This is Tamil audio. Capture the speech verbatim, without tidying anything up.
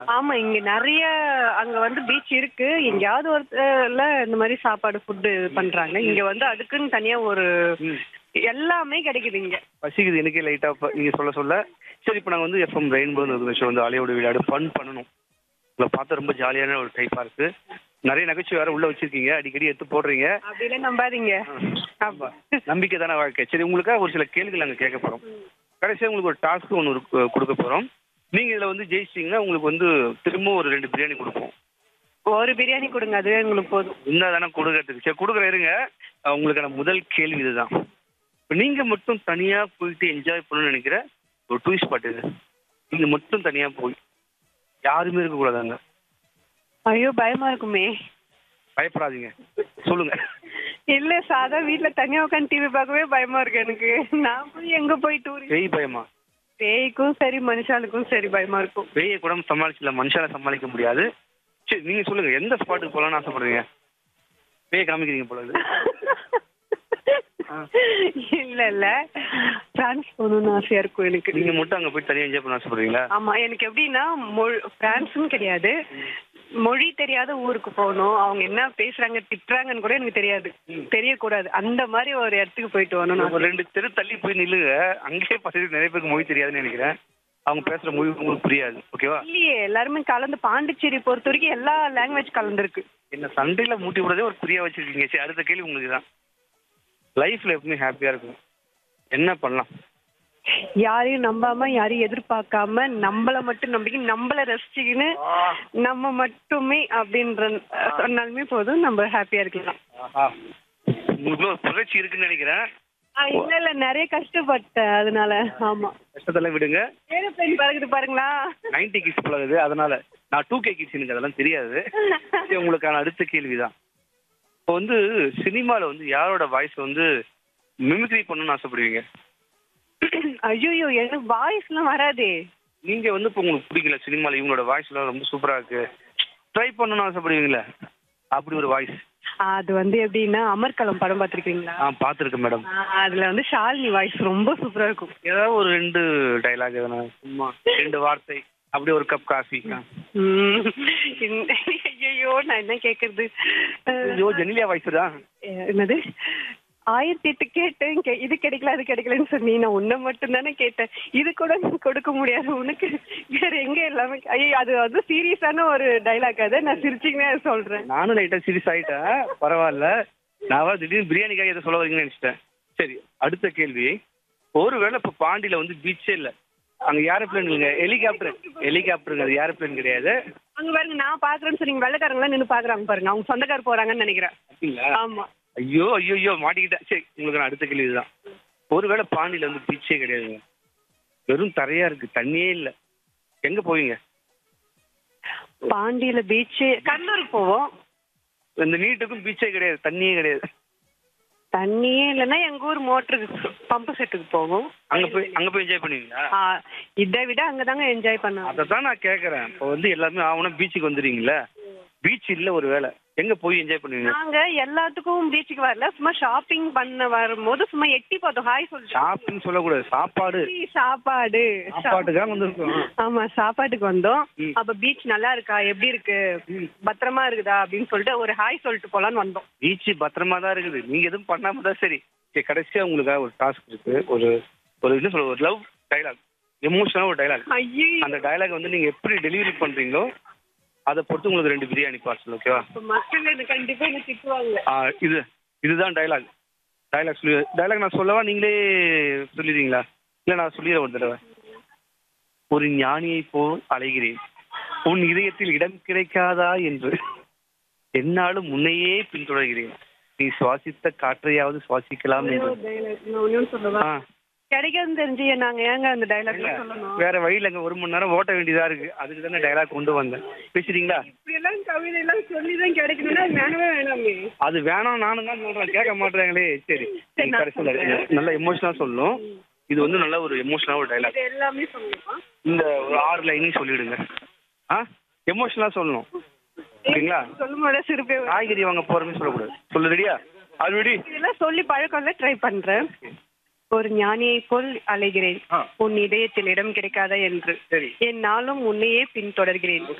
ஆமா. இங்க நெறைய அங்க வந்து பீச் இருக்கு. எங்கேயாவது ஒரு இடத்துல இந்த மாரி சாப்பாடு ஃபுட்டு பண்றாங்க. இங்க வந்து அதுக்குன்னு தனியா ஒரு ம். எல்லாமே கிடைக்குது இங்க. பசிக்குது எனக்கே லைட்டா இப்ப நீங்க சொல்ல சொல்ல. சரி இப்ப நாங்க வந்து எஃப்எம் ரெயின்போன்னு ஒரு விஷயம் வந்து அலையோடு விளையாடு ஃபன் பண்ணணும். உங்கள பார்த்தா ரொம்ப ஜாலியான ஒரு டைப்பா இருக்கு. நெறைய நகைச்சுவை வேற உள்ள வச்சிருக்கீங்க. அடிக்கடி எடுத்து போடுறீங்க. அப்படிலாம் நம்பாதீங்க. ஆமா. நம்பிக்கை தானே வாழ்க்கை. சரி உங்களுக்காக ஒரு சில கேள்விகள் நாங்க கேட்க போறோம். கடைசியா உங்களுக்கு ஒரு டாஸ்க் ஒண்ணு இருக்கு குடுக்க போறோம். நீங்க இதுல வந்து ஜெயிச்சிட்டீங்கன்னா உங்களுக்கு வந்து திரும்ப ஒரு ரெண்டு பிரியாணி குடுப்போம். ஒரு பிரியாணி குடுங்க. அதுவே எங்களுக்கு போதும். இருந்தா தானே குடுக்கறதுக்கு. சரி குடுக்குறேன் இருங்க. அ உங்களுக்கான முதல் கேள்வி இதுதான். இப்ப நீங்க மட்டும் தனியா போயிட்டு என்ஜாய் பண்ணணும்னு நெனைக்கிற ஒரு டூரிஸ்ட் ஸ்பாட் இது. நீங்க மட்டும் தனியா போய் யாருமே இருக்கக்கூடாது அங்க. ஐயோ! பயமா இருக்குமே. பயப்படாதீங்க. சொல்லுங்க. இல்ல சாதா வீட்ல தனியா உட்காந்து டிவி பார்க்கவே பயமா இருக்கு எனக்கு. நான் போய் எங்க போய் டூரிஸ்ட் பேய் பயமா? பேய்க்கும் சரி, மனுஷாளுக்கும் சரி பயமா இருக்கும். பேய கூட சமாளிச்சிடலாம். மனுஷால சமாளிக்க முடியாது. சரி நீங்க சொல்லுங்க. எந்த ஸ்பாட்டுக்கு போலாம்னு ஆசைப்படுறீங்க? பேய காமிக்கிறீங்க போல இருக்கு. இல்ல இல்ல. பிரான்ஸ் போகணும்னு ஆசையா இருக்கும் எனக்கு. நீங்க மட்டும் அங்க போய் தனியா என்ஜாய் பண்ண ஆசைப்படுறீங்களா? ஆமா. எனக்கு எப்படின்னா மொழி பிரான்ஸ்னு கிடையாது. மொழி தெரியாத ஊருக்கு போகணும். அவங்க என்ன பேசுறாங்க, திட்டுறாங்கன்னு கூட எனக்கு தெரியாது. தெரியக்கூடாது. அந்த மாதிரி ஒரு இடத்துக்கு போயிட்டு வரணும். ஒரு ரெண்டு தெரு தள்ளி போய் நில்லுங்க. அங்கேயே பசங்க நிறைய பேருக்கு மொழி தெரியாதுன்னு நினைக்கிறேன். அவங்க பேசுற மொழி உங்களுக்கு புரியாது. ஓகேவா? இல்லையே, எல்லாருமே கலந்து பாண்டிச்சேரி பொறுத்த வரைக்கும் எல்லா லாங்குவேஜ் கலந்துருக்கு. என்ன சண்டையில மூட்டி விடுறதே ஒரு புரியா வச்சிருக்கீங்க. சரி அடுத்த கேள்வி உங்களுக்கு தான். லைஃப்ல எப்பவுமே ஹாப்பியா இருக்கும். என்ன பண்ணலாம்? யாரையும் நம்பாம, யாரையும் எதிர்பார்க்காம, நம்மள மட்டும் நம்பிக்கை, நம்மள ரசிச்சுக்கின்னு நம்ம மட்டுமே அப்படின்ற சொன்னாலுமே போதும், நம்ம ஹாப்பியா இருக்கலாம். ஆஹா. உங்களுக்கு ஒரு புரட்சி இருக்குன்னு நினைக்கிறேன். ஆ, இல்ல இல்ல, நிறைய கஷ்டப்பட்டேன் அதனால. ஆமா. கஷ்டத்தெல்லாம் விடுங்க. ஏரோப்ளேன் பறக்குது பாருங்களா. நைன்டி கிட்ஸ் பழகுது அதனால. நான் டூ கே கிட்ஸ் எனக்கு அதெல்லாம் தெரியாது. சரி, உங்களுக்கான அடுத்த கேள்விதான். இப்போ வந்து சினிமால வந்து யாரோட வாய்ஸ் வந்து மிமிக்ரி பண்ணணும்னு ஆசைப்படுவீங்க? ஐயோ, எனக்கு வாய்ஸ் எல்லாம் வராதே. நீங்க வந்து இப்போ உங்களுக்கு பிடிக்கல சினிமால இவங்களோட வாய்ஸ் எல்லாம் ரொம்ப சூப்பரா இருக்கு, ட்ரை பண்ணணும்னு ஆசைப்படுவீங்களா? அப்படி ஒரு வாய்ஸ். அது வந்து எப்படின்னா, அமர்கலம் படம் பார்த்திருக்கீங்களா? ஆ பார்த்துருக்கேன் மேடம். அதுல வந்து ஷாலினி வாய்ஸ் ரொம்ப சூப்பரா இருக்கும். ஏதாவது ஒரு ரெண்டு டைலாக் எதனா சும்மா ரெண்டு வார்த்தை அப்படி ஒரு கப் காஃபி. ஐயோ, நான் என்ன கேக்குறது? ஐயோ ஜெனிலியா வாய்ஸ் தான். என்னது? ஆயிரத்தி எட்டு கேட்டேன், கே- இது கிடைக்கல அது கிடைக்கலன்னு சொன்னி. நான் உன்னை மட்டும் தானே கேட்டேன். இது கூட நீ கொடுக்க முடியாது உனக்கு. வேற எங்க எல்லாமே. ஐயோ, அது வந்து சீரியஸான ஒரு டைலாக். அதை நான் சிரிச்சிங்கன்னே சொல்றேன். நானும் லைட்டா சீரியஸ் ஆயிட்டேன். பரவாயில்ல. நான் வா திடீர்னு பிரியாணிக்காக எதை சொல்ல வரீங்கன்னு நினைச்சிட்டேன். சரி அடுத்த கேள்வி. ஒருவேளை இப்போ பாண்டியில வந்து பீச்சே இல்லை, அங்க ஏரோப்ளேன் இல்லைங்க, ஹெலிகாப்டர். ஹெலிகாப்டருங்க, அது ஏரோப்ளேன் கிடையாது. அங்க பாருங்க, நான் பாக்குறேன்னு சொன்னீங்க. வெள்ளக்காரங்களாம் நின்று பாக்குறாங்க பாருங்க. அவங்க சொந்தக்கார போறாங்கன்னு நினைக்கிறேன். அப்படிங்களா? ஆமா. ஐயோ ஐயோ ஐயோ மாட்டிக்கிட்டேன். சரி உங்களுக்கு நான் அடுத்த கேள்வி இதுதான். ஒருவேளை பாண்டியில வந்து பீச்சே கிடையாதுங்க, வெறும் தரையா இருக்கு, தண்ணியே இல்லை, எங்க போவீங்க? பாண்டியில பீச் கடலூருக்கு போவோம். இந்த நீட்டுக்கும் பீச்சே கிடையாது, தண்ணியே கிடையாது. தண்ணியே இல்லைன்னா எங்க ஊர் மோட்டருக்கு பம்பு செட்டுக்கு போவோம். அங்க போய் அங்க போய் என்ஜாய் பண்ணுவீங்களா? ஆ, இதை விட அங்கதாங்க என்ஜாய் பண்ணுவோம். அதை தான் நான் கேட்கறேன். இப்போ வந்து எல்லாருமே ஆகணும் பீச்சுக்கு வந்துடுறீங்களா? பீச் இல்லை ஒரு வேளை, எங்க போய் என்ஜாய் பண்ணுவீங்க? நாங்க எல்லாத்துக்கும் பீச்சுக்கு வரல. சும்மா ஷாப்பிங் பண்ண வரும்போது சும்மா எட்டி பார்த்தோம். ஹாய் சொல்லி. ஷாப்பிங் சொல்லக்கூடாது, சாப்பாடு. சாப்பாடு. சாப்பாட்டுக்காக வந்திருக்கோம். ஆமா, சாப்பாட்டுக்கு வந்தோம். ம். அப்ப பீச் நல்லா இருக்கா, எப்படி இருக்கு, பத்திரமா இருக்குதா அப்படின்னு சொல்லிட்டு ஒரு ஹாய் சொல்லிட்டு போலான்னு வந்தோம். பீச் பத்திரமா தான் இருக்குது, நீங்க எதுவும் பண்ணாம தான் சரி. சரி கடைசியா உங்களுக்காக ஒரு டாஸ்க் இருக்கு. ஒரு ஒரு என்ன சொல்ல, ஒரு லவ் டைலாக், எமோஷனல் ஒரு டைலாக். ஐயோ, அந்த டைலாக் வந்து நீங்க எப்படி டெலிவரி பண்றீங்களோ அதை பொறுத்து உங்களுக்கு ரெண்டு பிரியாணி பார்சல். ஓகேவா? மக்கள் என்ன கண்டிப்பா என்ன திட்டுவாங்க. ஆ, இது இதுதான் டைலாக். டைலாக் சொல்லி டைலாக் நான் சொல்லவா, நீங்களே சொல்லிடுறீங்களா? இல்லை நான் சொல்லிடுறேன் ஒரு தடவை. ஒரு ஞானியை போல் அலைகிறேன், உன் இதயத்தில் இடம் கிடைக்காதா என்று என்னாலும் முன்னையே பின்தொடர்கிறேன், நீ சுவாசித்த காற்றையாவது சுவாசிக்கலாம் என்று. நான் ஒண்ணும் சொல்லவா? ஆ, கிடைக்காதுன்னு தெரிஞ்சு நாங்க ஏங்க அந்த டைலாக் சொல்லணும்? வேற வழியில் அங்கே ஒரு மணி நேரம் ஓட்ட வேண்டியதா இருக்கு, அதுக்கு தானே டைலாக் கொண்டு வந்தேன். பேசுறீங்களா? இப்படி எல்லாம் கவிதை எல்லாம் சொல்லிதான் கிடைக்கணும்னா அது வேணவே வேணாமே. அது வேணாம் நானும் தான் சொல்றேன், கேட்க மாட்டேறாங்களே. சரி சரி, நான் கடைசியில் நல்ல எமோஷனலா சொல்லணும். இது வந்து நல்ல ஒரு எமோஷனலா ஒரு டைலாக். இது எல்லாமே சொல்லணுமா? இந்த ஒரு ஆறு லைனையும் சொல்லிடுங்க. ஆ, எமோஷனலா சொல்லணும். ஓகேங்களா? சொல்லும் போதே சிரிப்பே வரும். காய்கறி வாங்க போறோம்னு சொல்லக்கூடாது. சொல்லு ரெடியா? ஆல்ரெடி இதெல்லாம் சொல்லி பழக்கம் இல்லை, ட்ரை பண்றேன். ஒரு ஞானியைப் போல் அலைகிறேன் ஆ. உன் இதயத்தில் இடம் கிடைக்காதா என்று சரி. என் நாளும் உன்னையே பின்தொடர்கிறேன்